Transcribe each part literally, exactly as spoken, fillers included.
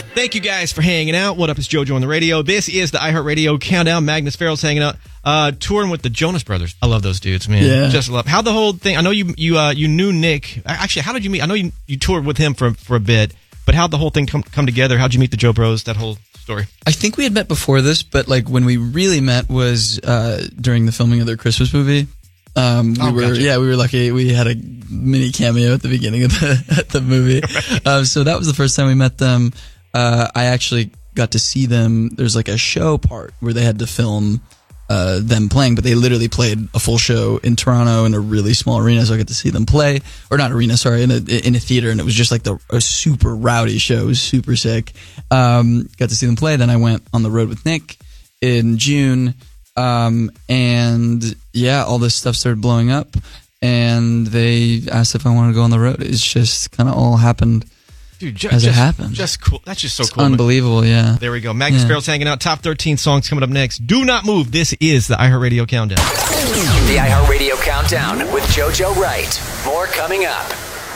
Thank you guys for hanging out. What up, it's JoJo on the radio. This is the iHeartRadio Countdown. Magnus Farrell's hanging out, uh, touring with the Jonas Brothers. I love those dudes, man. Yeah. Just love. How the whole thing, I know you you uh, you knew Nick. Actually, how did you meet? I know you, you toured with him for, for a bit, but how'd the whole thing come, come together? How'd you meet the Joe Bros, that whole story? I think we had met before this, but like when we really met was uh, during the filming of their Christmas movie. Um, we oh, were, gotcha. yeah, we were lucky. We had a mini cameo at the beginning of the, at the movie. Right. Um, so that was the first time we met them. Uh, I actually got to see them. There's like a show part where they had to film, uh, them playing, but they literally played a full show in Toronto in a really small arena. So I got to see them play, or not arena, sorry, in a, in a theater. And it was just like the, a super rowdy show. It was super sick. Um, got to see them play. Then I went on the road with Nick in June. Um, and yeah, all this stuff started blowing up, and they asked if I wanted to go on the road. It's just kind of all happened Dude, ju- as just, it happened. Just cool. That's just so It's cool. unbelievable, yeah. There we go. Magnus Yeah. Farrell's hanging out. Top thirteen songs coming up next. Do not move. This is the iHeartRadio Countdown. The iHeartRadio Countdown with JoJo Wright. More coming up.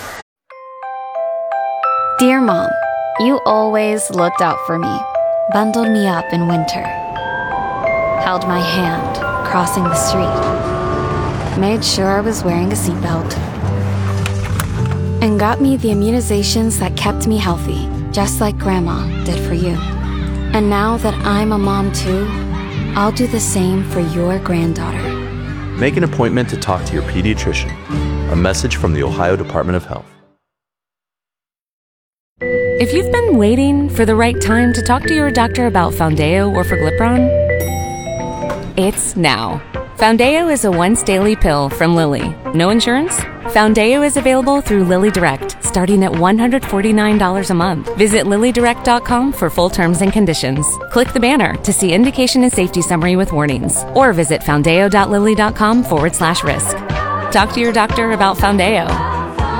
Dear Mom, you always looked out for me, bundled me up in winter, held my hand crossing the street, made sure I was wearing a seatbelt, and got me the immunizations that kept me healthy, just like Grandma did for you. And now that I'm a mom too, I'll do the same for your granddaughter. Make an appointment to talk to your pediatrician. A message from the Ohio Department of Health. If you've been waiting for the right time to talk to your doctor about Foundeo or Forglipron, it's now. Foundeo is a once-daily pill from Lilly. No insurance? Foundeo is available through Lilly Direct, starting at one hundred forty-nine dollars a month. Visit lilly direct dot com for full terms and conditions. Click the banner to see indication and safety summary with warnings, or visit foundeo dot lilly dot com forward slash risk. Talk to your doctor about Foundeo.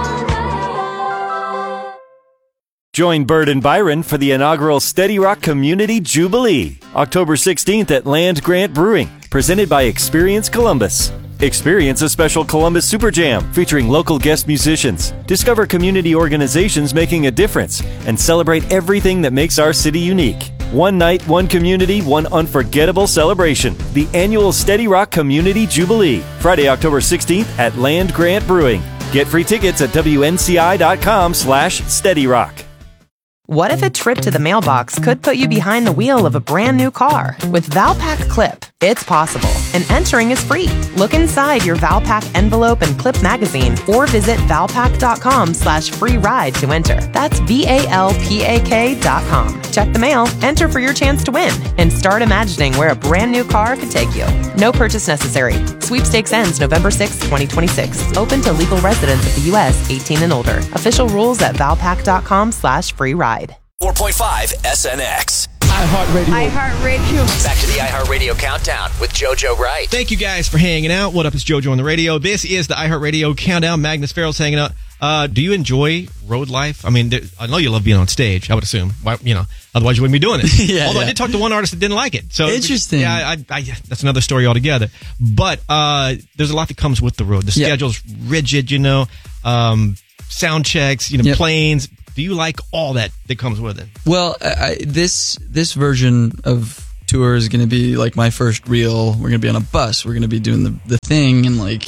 Join Bird and Byron for the inaugural Steady Rock Community Jubilee, October sixteenth at Land Grant Brewing, presented by Experience Columbus. Experience a special Columbus Super Jam featuring local guest musicians. Discover community organizations making a difference and celebrate everything that makes our city unique. One night, one community, one unforgettable celebration. The annual Steady Rock Community Jubilee, Friday, October sixteenth at Land Grant Brewing. Get free tickets at W N C I dot com slash Steady Rock. What if a trip to the mailbox could put you behind the wheel of a brand new car? With Valpak Clip, it's possible, and entering is free. Look inside your Valpak envelope and clip magazine, or visit valpak dot com slash free ride to enter. That's V A L P A K dot com. Check the mail, enter for your chance to win, and start imagining where a brand new car could take you. No purchase necessary. Sweepstakes ends November sixth, twenty twenty-six. Open to legal residents of the U S eighteen and older. Official rules at valpak dot com slash free ride. four point five S N X. iHeartRadio. iHeartRadio. Back to the iHeartRadio Countdown with JoJo Wright. Thank you guys for hanging out. What up, it's JoJo on the radio. This is the iHeartRadio Countdown. Magnus Farrell's hanging out. Uh, do you enjoy road life? I mean, there, I know you love being on stage, I would assume. Why, you know, otherwise you wouldn't be doing it. yeah, Although yeah. I did talk to one artist that didn't like it. So Interesting. Yeah, I, I, that's another story altogether. But uh, there's a lot that comes with the road. The Yeah. schedule's rigid, you know, um, sound checks, you know, Yep. planes. Do you like all that that comes with it? Well, I, I, this this version of tour is going to be like my first real. We're going to be on a bus. We're going to be doing the, the thing and like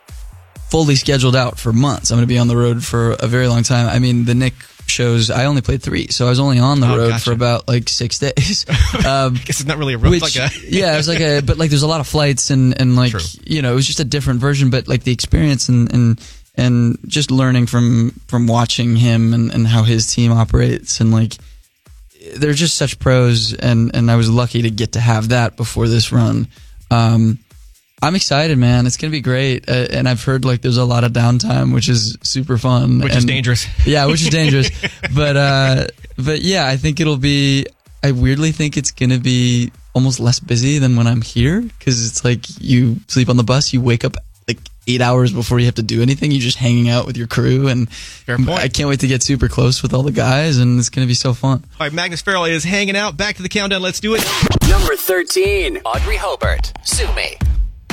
fully scheduled out for months. I'm going to be on the road for a very long time. I mean, the Nick shows, I only played three, so I was only on the Oh, road gotcha. for about like six days. Um, I guess it's not really a road. which, It's like a yeah, it was like a, but like there's a lot of flights and, and like, True. you know, it was just a different version, but like the experience and, and, and just learning from, from watching him and, and how his team operates and like, they're just such pros and, and I was lucky to get to have that before this run. Um, I'm excited, man. It's going to be great. Uh, and I've heard like there's a lot of downtime, which is super fun. Which and, is dangerous. Yeah, which is dangerous. but, uh, but yeah, I think it'll be, I weirdly think it's going to be almost less busy than when I'm here. Cause it's like you sleep on the bus, you wake up like eight hours before you have to do anything. You're just hanging out with your crew. And Fair point. I can't wait to get super close with all the guys and it's going to be so fun. All right, Magnus Farrell is hanging out. Back to the countdown. Let's do it. Number thirteen, Audrey Hobart, Sue Me.